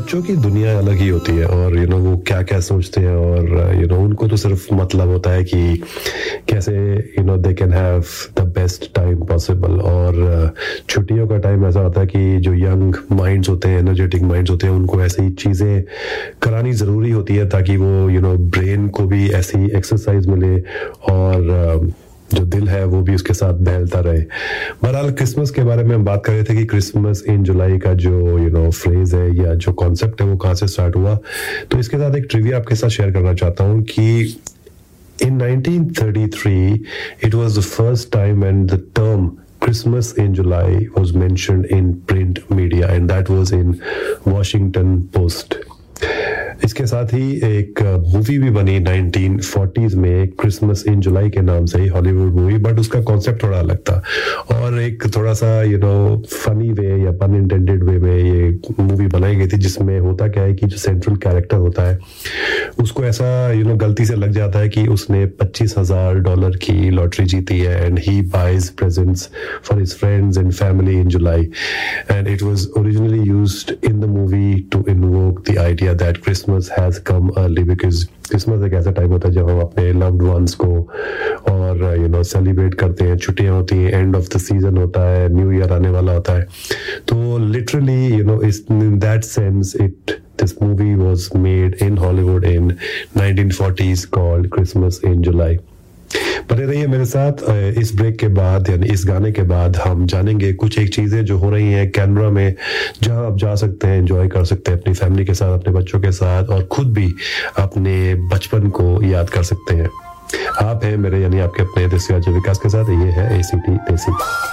बच्चों की दुनिया अलग ही होती है और वो क्या क्या सोचते हैं और उनको तो सिर्फ मतलब होता है कि कैसे they can have the best time possible. और छुट्टियों का टाइम ऐसा होता है कि जो यंग माइंड्स होते हैं, एनर्जेटिक माइंड्स होते हैं, उनको ऐसी चीज़ें करानी ज़रूरी होती है ताकि वो ब्रेन को भी ऐसी एक्सरसाइज मिले और जो दिल है वो भी उसके साथ बहलता रहे। बहरहाल क्रिसमस के बारे में हम बात कर रहे थे कि क्रिसमस इन जुलाई का जो फ्रेज है या जो कॉन्सेप्ट है वो कहाँ से स्टार्ट हुआ। तो इसके साथ एक ट्रिविया आपके साथ शेयर करना चाहता हूँ कि in 1933 it was the first time when the term Christmas in July was mentioned in print media and that was in Washington Post। इसके साथ ही एक मूवी भी बनी 1940s में क्रिसमस इन जुलाई के नाम से ही, हॉलीवुड मूवी, बट उसका कॉन्सेप्ट थोड़ा अलग था और एक थोड़ा सा फनी वे या पन इंटेंडेड वे में ये मूवी बनाई गई थी, जिसमें होता क्या है कि जो सेंट्रल कैरेक्टर होता है उसको ऐसा गलती से लग जाता है कि उसने $25,000 की लॉटरी जीती है and he buys presents for his friends and family in July and it was originally used in the movie two invoke the idea that Christmas has come early because Christmas एक ऐसा time होता है जब हम अपने loved ones को और celebrate करते हैं, छुट्टियां होती हैं, एंड ऑफ द सीजन होता है, न्यू ईयर आने वाला होता है। तो literally in that sense this movie was made in Hollywood in 1940s called Christmas in July। बने रहिए मेरे साथ। इस ब्रेक के बाद यानी इस गाने के बाद हम जानेंगे कुछ एक चीजें जो हो रही हैं कैनबरा में, जहां आप जा सकते हैं, एंजॉय कर सकते हैं अपनी फैमिली के साथ, अपने बच्चों के साथ और खुद भी अपने बचपन को याद कर सकते हैं। आप हैं मेरे यानी आपके अपने देसी विकास के साथ। ये है ACT देसी।